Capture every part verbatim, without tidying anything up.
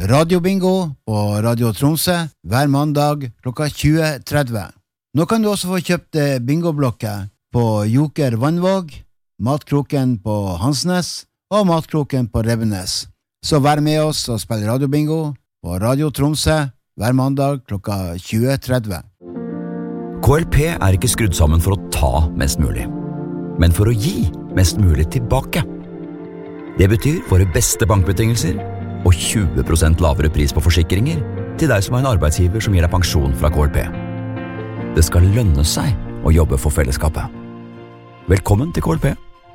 Radio Bingo på Radio Tromsø hver mandag klokka tjue tretti. Nå kan du også få kjøpt bingoblokker på Joker Vannvåg, Matkroken på Hansnes og Matkroken på Revenes. Så vær med oss og spill Radio Bingo på Radio Tromsø hver mandag klokka tjue tretti. K L P er ikke skrudd sammen for å ta mest mulig, men for å gi mest mulig tilbake. Det betyr våre beste bankbetingelser og tjue prosent lavere pris på forsikringer til deg som har en arbeidsgiver som gir deg pensjon fra K L P. Det skal lønne seg å jobbe for fellesskapet. Velkommen til K L P.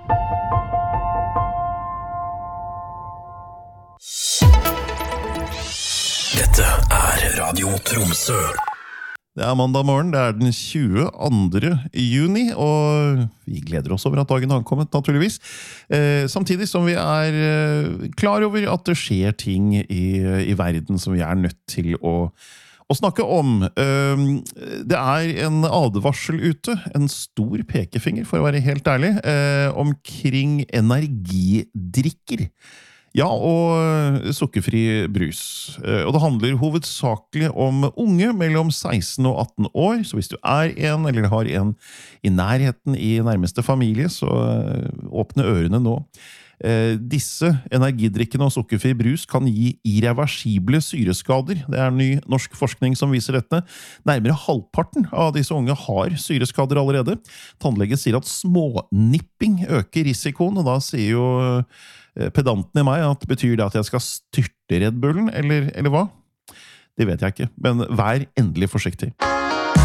Dette er Radio Tromsø. Det er mandag morgen, det er den tjueandre juni, og vi gleder oss over at dagen har kommet, naturligvis. Eh, samtidig som vi er eh, klar over at det skjer ting i, i verden som vi er nødt til å, å snakke om. Eh, det er en advarsel ute, en stor pekefinger, for å være helt ærlig, eh, omkring energidrikker. Ja, og sukkerfri brus. Og det handler hovedsakelig om unge mellom seksten og atten år, så hvis du er en eller har en i nærheten i nærmeste familie, så åpne ørene nå. Disse energidrikkene og sukkerfri brus kan gi irreversible syreskader. Det er ny norsk forskning som viser dette. Nærmere halvparten av disse unge har syreskader allerede. Tannlege sier at smånipping øker risikoen, og da sier jo pedanten i meg at betyr det at jeg skal styrte Red Bullen, eller, eller hva? Det vet jeg ikke, men vær endelig forsiktig.